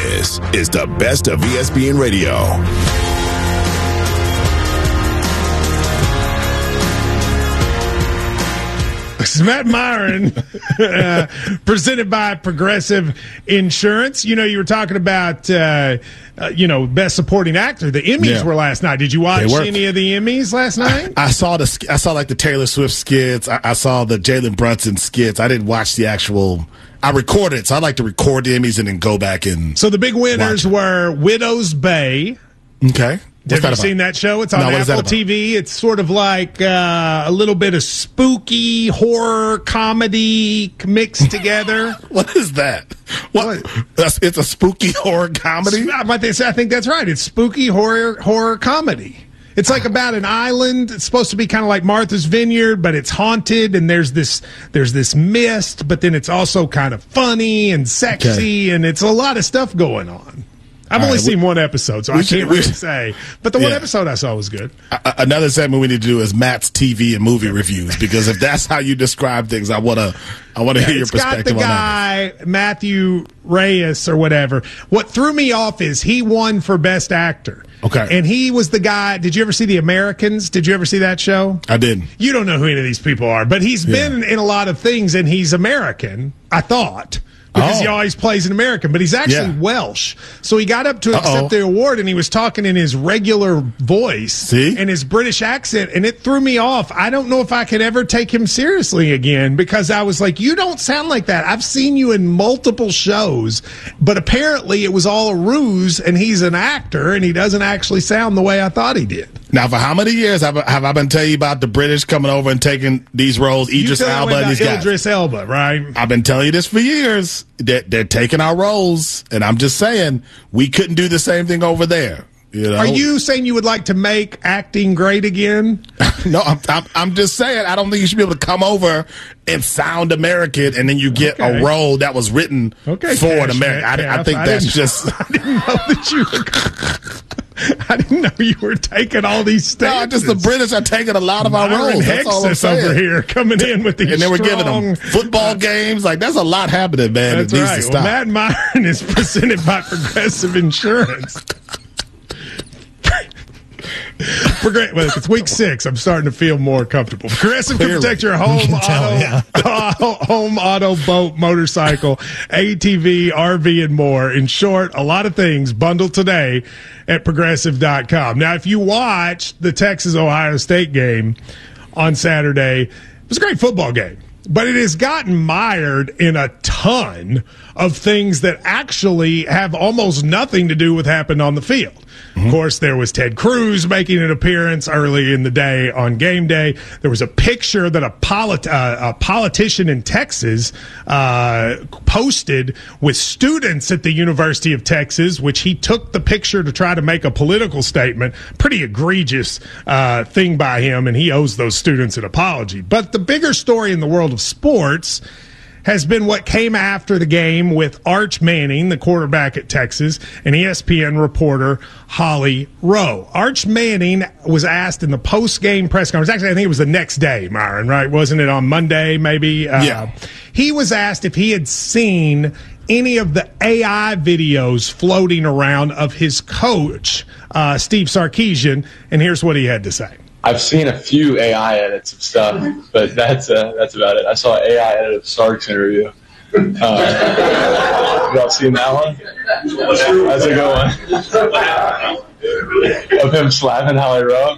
This is the best of ESPN Radio. This is Matt Myron, presented by Progressive Insurance. You know, you were talking about, best supporting actor. The Emmys were last night. Did you watch any of the Emmys last night? I saw like the Taylor Swift skits. I saw the Jalen Brunson skits. I didn't watch the actual. I recorded it, so I like to record the Emmys and then go back and. So the big winners were Widow's Bay. Okay. Have you seen that show? It's on Apple TV. It's sort of like a little bit of spooky horror comedy mixed together. What is that? What? It's a spooky horror comedy? I think that's right. It's spooky horror comedy. It's like about an island. It's supposed to be kind of like Martha's Vineyard, but it's haunted, and there's this mist, but then it's also kind of funny and sexy, and it's a lot of stuff going on. I've only seen one episode, so I can't really say. But the one episode I saw was good. Another segment we need to do is Matt's TV and movie reviews, because if that's how you describe things, I want to hear your perspective on that. It's got the guy, Matthew Reyes or whatever. What threw me off is he won for Best Actor. Okay. And he was the guy. Did you ever see The Americans? Did you ever see that show? I didn't. You don't know who any of these people are, but he's been in a lot of things, and he's American, I thought. Because he always plays an American, but he's actually Welsh. So he got up to accept the award, and he was talking in his regular voice and his British accent, and it threw me off. I don't know if I could ever take him seriously again, because I was like, you don't sound like that. I've seen you in multiple shows, but apparently it was all a ruse, and he's an actor, and he doesn't actually sound the way I thought he did. Now, for how many years have I been telling you about the British coming over and taking these roles? Idris Elba and these guys. Idris Elba, right? I've been telling you this for years. They're taking our roles, and I'm just saying we couldn't do the same thing over there. You know? Are you saying you would like to make acting great again? No, I'm just saying I don't think you should be able to come over and sound American, and then you get a role that was written for an American. I think that's just. I didn't know that you were. I didn't know you were taking all these stances. No, just the British are taking a lot of our roles. That's all I'm saying. Over here coming in with these and then we're giving them football games. Like, there's a lot happening, man. That's right. Well, Matt Myron is presented by Progressive Insurance. Well, it's week 6. I'm starting to feel more comfortable. Progressive can protect your home auto, boat, motorcycle, ATV, RV, and more. In short, a lot of things bundled today at Progressive.com. Now, if you watched the Texas-Ohio State game on Saturday, it was a great football game. But it has gotten mired in a ton of things that actually have almost nothing to do with what happened on the field. Of course, there was Ted Cruz making an appearance early in the day on game day. There was a picture that a politician in Texas posted with students at the University of Texas, which he took the picture to try to make a political statement. Pretty egregious thing by him, and he owes those students an apology. But the bigger story in the world of sports has been what came after the game with Arch Manning, the quarterback at Texas, and ESPN reporter Holly Rowe. Arch Manning was asked in the post-game press conference. Actually, I think it was the next day, Myron, right? Wasn't it on Monday, maybe? He was asked if he had seen any of the AI videos floating around of his coach, Steve Sarkisian, and here's what he had to say. I've seen a few AI edits of stuff, but that's about it. I saw an AI edit of Sark's interview. Y'all seen that one? That's a good one. Of him slapping Holly Rowe.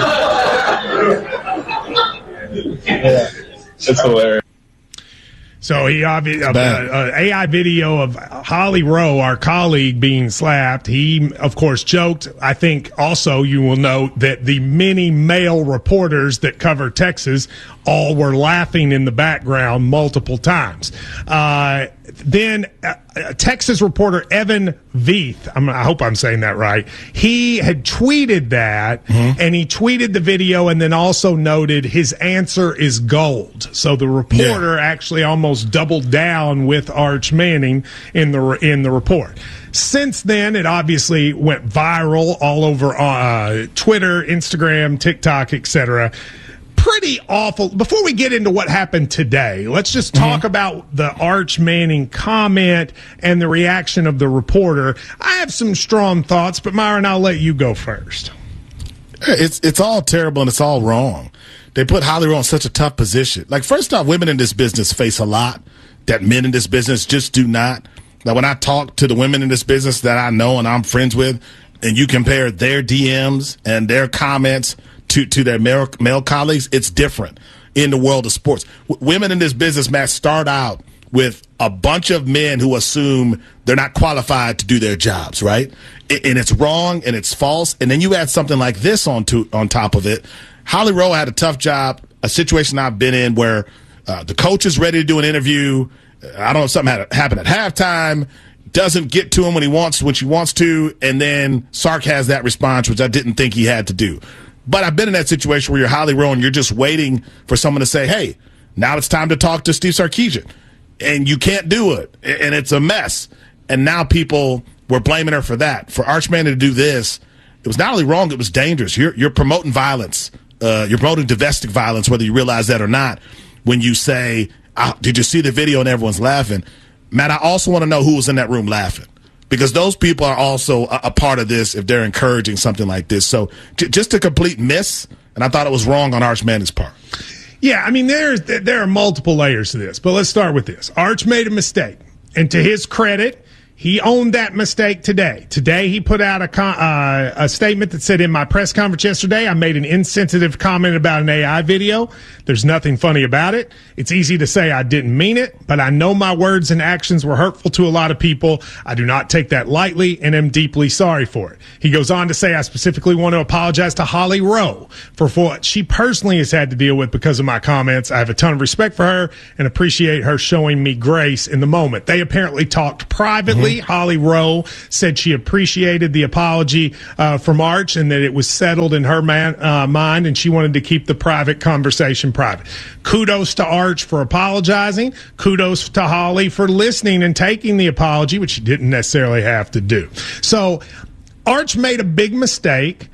Yeah, it's hilarious. So he AI video of Holly Rowe, our colleague, being slapped. He, of course, joked. I think also you will note that the many male reporters that cover Texas all were laughing in the background multiple times. Then Texas reporter Evan Veith, I hope I'm saying that right, he had tweeted that, and he tweeted the video and then also noted his answer is gold. So the reporter actually almost doubled down with Arch Manning in the report. Since then, it obviously went viral all over Twitter, Instagram, TikTok, etc. pretty awful. Before we get into what happened today, let's just talk about the Arch Manning comment and the reaction of the reporter. I have some strong thoughts, but Myron, I'll let you go first. It's all terrible and it's all wrong. They put Holly Rowe in such a tough position. Like, first off, women in this business face a lot that men in this business just do not. Like, when I talk to the women in this business that I know and I'm friends with, and you compare their DMs and their comments to their male colleagues, it's different in the world of sports. Women in this business, Matt, start out with a bunch of men who assume they're not qualified to do their jobs, right? And it's wrong and it's false. And then you add something like this on top of it. Holly Rowe had a tough job, a situation I've been in where the coach is ready to do an interview. I don't know if something happened at halftime, doesn't get to him when she wants to, and then Sark has that response, which I didn't think he had to do. But I've been in that situation where you're Holly Rowe and you're just waiting for someone to say, hey, now it's time to talk to Steve Sarkisian. And you can't do it. And it's a mess. And now people were blaming her for that. For Arch Manning to do this, it was not only wrong, it was dangerous. You're promoting violence. You're promoting domestic violence, whether you realize that or not, when you say, did you see the video and everyone's laughing? Matt, I also want to know who was in that room laughing, because those people are also a part of this if they're encouraging something like this. So just a complete miss, and I thought it was wrong on Arch Manning's part. Yeah, I mean, there are multiple layers to this, but let's start with this. Arch made a mistake, and to his credit, he owned that mistake today. Today, he put out a statement that said, in my press conference yesterday, I made an insensitive comment about an AI video. There's nothing funny about it. It's easy to say I didn't mean it, but I know my words and actions were hurtful to a lot of people. I do not take that lightly and am deeply sorry for it. He goes on to say, I specifically want to apologize to Holly Rowe for what she personally has had to deal with because of my comments. I have a ton of respect for her and appreciate her showing me grace in the moment. They apparently talked privately. Holly Rowe said she appreciated the apology from Arch and that it was settled in her mind, and she wanted to keep the private conversation private. Kudos to Arch for apologizing. Kudos to Holly for listening and taking the apology, which she didn't necessarily have to do. So Arch made a big mistake.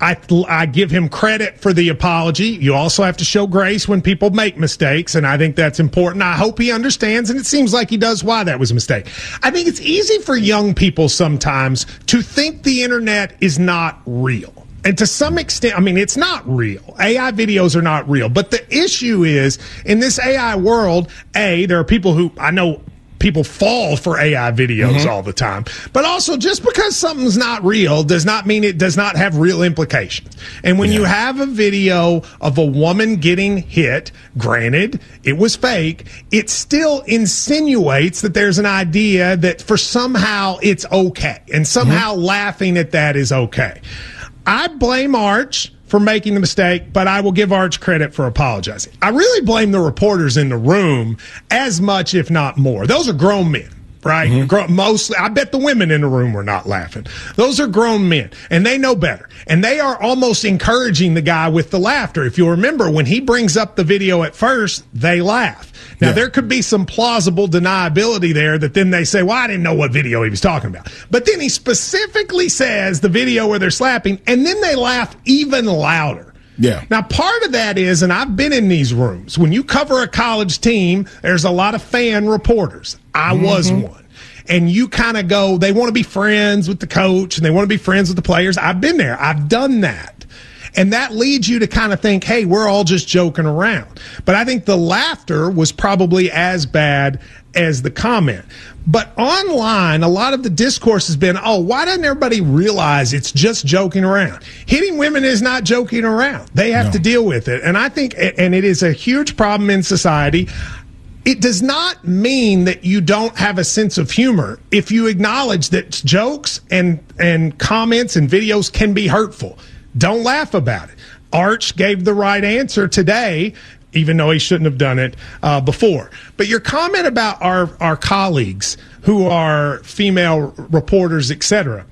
I give him credit for the apology. You also have to show grace when people make mistakes, and I think that's important. I hope he understands, and it seems like he does, why that was a mistake. I think it's easy for young people sometimes to think the internet is not real. And to some extent, I mean, it's not real. AI videos are not real. But the issue is, in this AI world, there are people who, I know people fall for AI videos all the time. But also, just because something's not real does not mean it does not have real implications. And when you have a video of a woman getting hit, granted, it was fake, it still insinuates that there's an idea that for somehow it's okay. And somehow laughing at that is okay. I blame Arch for making the mistake, but I will give Arch credit for apologizing. I really blame the reporters in the room as much, if not more. Those are grown men, right? Mostly, I bet the women in the room were not laughing. Those are grown men, and they know better. And they are almost encouraging the guy with the laughter. If you remember, when he brings up the video at first, they laugh. Now, there could be some plausible deniability there that then they say, well, I didn't know what video he was talking about. But then he specifically says the video where they're slapping, and then they laugh even louder. Yeah. Now, part of that is, and I've been in these rooms, when you cover a college team, there's a lot of fan reporters. I was one. And you kind of go, they want to be friends with the coach and they want to be friends with the players. I've been there. I've done that. And that leads you to kind of think, hey, we're all just joking around. But I think the laughter was probably as bad as the comment. But online, a lot of the discourse has been, oh, why doesn't everybody realize it's just joking around? Hitting women is not joking around. They have to deal with it. And I think, and it is a huge problem in society. It does not mean that you don't have a sense of humor if you acknowledge that jokes and comments and videos can be hurtful. Don't laugh about it. Arch gave the right answer today, even though he shouldn't have done it before. But your comment about our colleagues who are female reporters, etc.,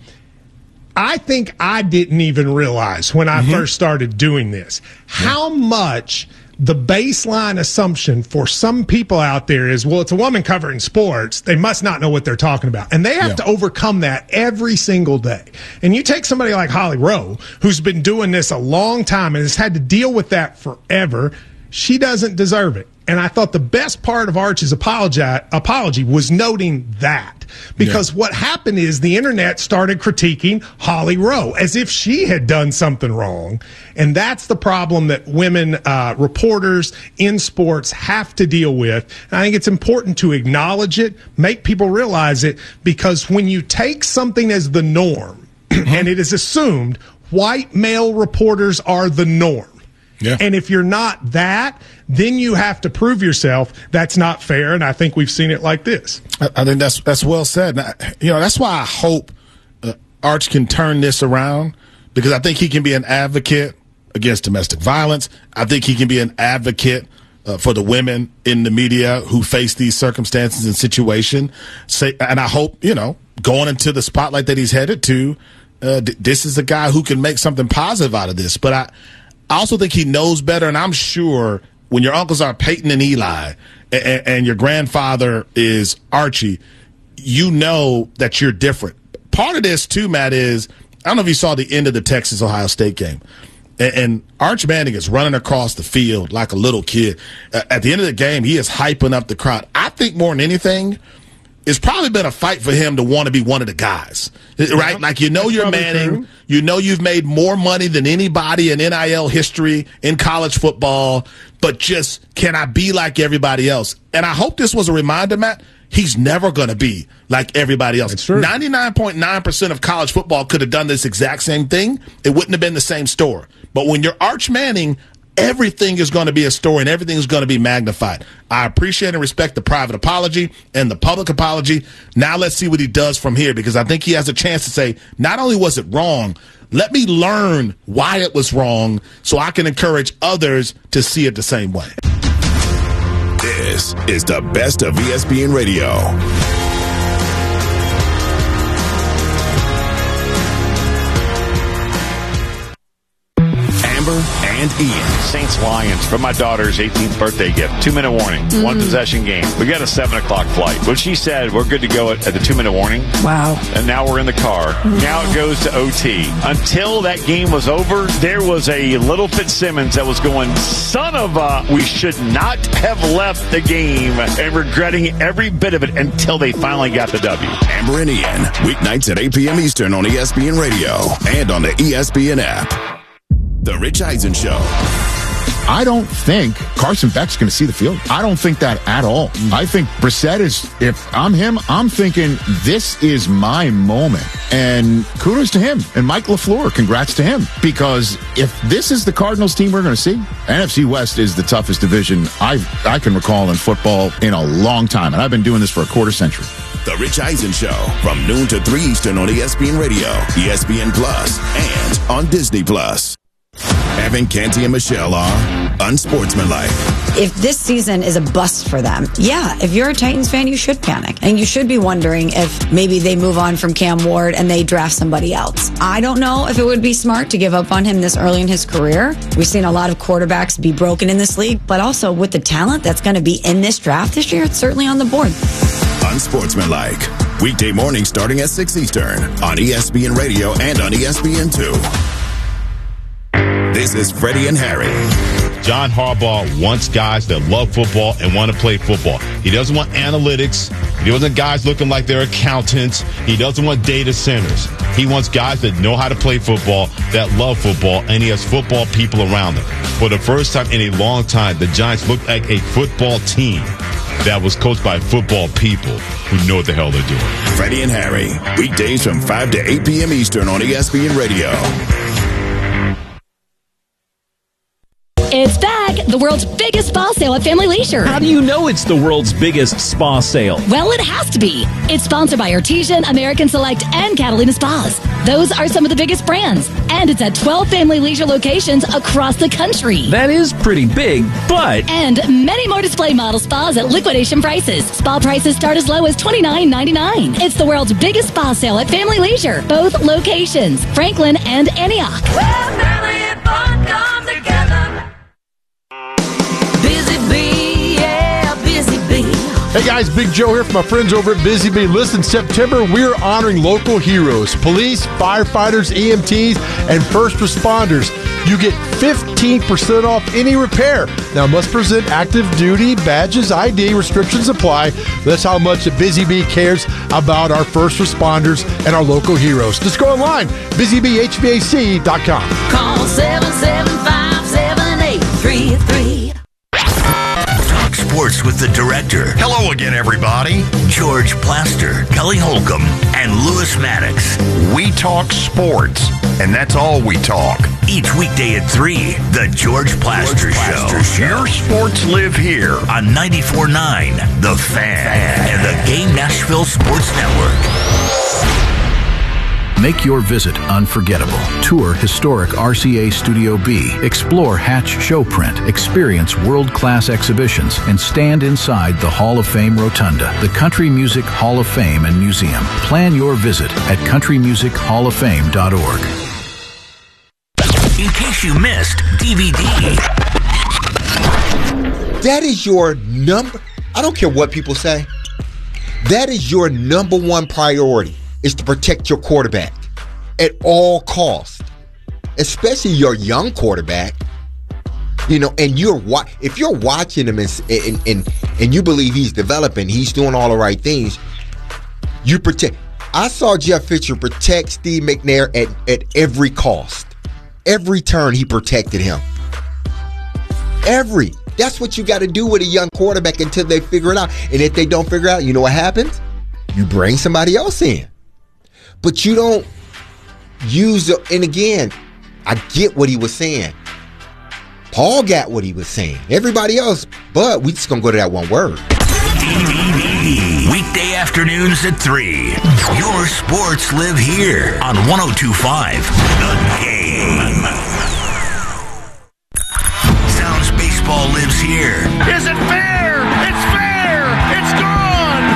I think I didn't even realize when I first started doing this how much the baseline assumption for some people out there is, well, it's a woman covering sports. They must not know what they're talking about. And they have to overcome that every single day. And you take somebody like Holly Rowe, who's been doing this a long time and has had to deal with that forever. She doesn't deserve it. And I thought the best part of Arch's apology was noting that. Because what happened is the internet started critiquing Holly Rowe as if she had done something wrong. And that's the problem that women reporters in sports have to deal with. And I think it's important to acknowledge it, make people realize it, because when you take something as the norm, and it is assumed white male reporters are the norm. Yeah. And if you're not that, then you have to prove yourself. That's not fair, and I think we've seen it like this. I think that's well said. That's why I hope Arch can turn this around, because I think he can be an advocate against domestic violence. I think he can be an advocate for the women in the media who face these circumstances and situations. And I hope, going into the spotlight that he's headed to, this is a guy who can make something positive out of this. But I also think he knows better, and I'm sure when your uncles are Peyton and Eli and your grandfather is Archie, you know that you're different. Part of this, too, Matt, is I don't know if you saw the end of the Texas-Ohio State game. And Arch Manning is running across the field like a little kid. At the end of the game, he is hyping up the crowd. I think more than anything, it's probably been a fight for him to want to be one of the guys, right? Yeah, like, you're Manning. True. You know you've made more money than anybody in NIL history in college football, but just, can I be like everybody else? And I hope this was a reminder, Matt, he's never going to be like everybody else. 99.9% of college football could have done this exact same thing. It wouldn't have been the same story. But when you're Arch Manning, everything is going to be a story and everything is going to be magnified. I appreciate and respect the private apology and the public apology. Now let's see what he does from here, because I think he has a chance to say, not only was it wrong, let me learn why it was wrong so I can encourage others to see it the same way. This is the best of ESPN Radio. And Ian. Saints-Lions for my daughter's 18th birthday gift. 2-minute warning. One possession game. We got a 7 o'clock flight. But she said we're good to go at the 2-minute warning. Wow. And now we're in the car. Now it goes to OT. Until that game was over, there was a little Fitzsimmons that was going, son of a, we should not have left the game, and regretting every bit of it until they finally got the W. Amber and Ian. Weeknights at 8 p.m. Eastern on ESPN Radio and on the ESPN app. The Rich Eisen Show. I don't think Carson Beck's going to see the field. I don't think that at all. I think Brissett is, if I'm him, I'm thinking this is my moment. And kudos to him. And Mike LaFleur, congrats to him. Because if this is the Cardinals team we're going to see, NFC West is the toughest division I can recall in football in a long time. And I've been doing this for a quarter century. The Rich Eisen Show from noon to 3 Eastern on ESPN Radio, ESPN Plus, and on Disney Plus. Evan, Canty, and Michelle are unsportsmanlike. If this season is a bust for them, if you're a Titans fan, you should panic. And you should be wondering if maybe they move on from Cam Ward and they draft somebody else. I don't know if it would be smart to give up on him this early in his career. We've seen a lot of quarterbacks be broken in this league, but also with the talent that's going to be in this draft this year, it's certainly on the board. Unsportsmanlike. Weekday morning starting at 6 Eastern on ESPN Radio and on ESPN2. This is Freddie and Harry. John Harbaugh wants guys that love football and want to play football. He doesn't want analytics. He doesn't want guys looking like they're accountants. He doesn't want data centers. He wants guys that know how to play football, that love football, and he has football people around them. For the first time in a long time, the Giants look like a football team that was coached by football people who know what the hell they're doing. Freddie and Harry, weekdays from 5 to 8 p.m. Eastern on ESPN Radio. It's back! The world's biggest spa sale at Family Leisure. How do you know it's the world's biggest spa sale? Well, it has to be. It's sponsored by Artesian, American Select, and Catalina Spas. Those are some of the biggest brands. And it's at 12 Family Leisure locations across the country. That is pretty big, but... And many more display model spas at liquidation prices. Spa prices start as low as $29.99. It's the world's biggest spa sale at Family Leisure. Both locations, Franklin and Antioch. Where family and fun come together. Hey guys, Big Joe here from my friends over at Busy Bee. Listen, September, we're honoring local heroes, police, firefighters, EMTs, and first responders. You get 15% off any repair. Now, must present active duty badges, ID, restrictions apply. That's how much Busy Bee cares about our first responders and our local heroes. Just go online, busybhvac.com. Call 775-7833. Talk sports with the director. Hello again, everybody. George Plaster, Kelly Holcomb, and Lewis Maddox. We talk sports, and that's all we talk. Each weekday at 3, The George Plaster Show. Your sports live here On 94.9, The Fan, and the Game Nashville Sports Network. Make your visit unforgettable. Tour historic RCA Studio B. Explore Hatch Showprint. Experience world-class exhibitions and stand inside the Hall of Fame Rotunda, the Country Music Hall of Fame and Museum. Plan your visit at countrymusichofoffame.org. In case you missed, DVD. That is your number. I don't care what people say. That is your number one priority, is to protect your quarterback at all costs, especially your young quarterback. You know, and if you're watching him and you believe he's developing, he's doing all the right things, you protect. I saw Jeff Fisher protect Steve McNair at every cost. Every turn he protected him. That's what you got to do with a young quarterback until they figure it out. And if they don't figure it out, you know what happens? You bring somebody else in. But you don't use it. And again, I get what he was saying. Paul got what he was saying. Everybody else, but we just going to go to that one word. Weekday afternoons at 3. Your sports live here on 102.5 The Game.